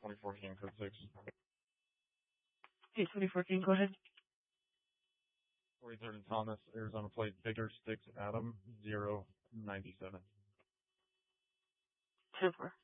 2014 code 6. Hey, 2014, go ahead. 43rd and Thomas, Arizona plate, Bigger Sticks Adam, 097. 10-4.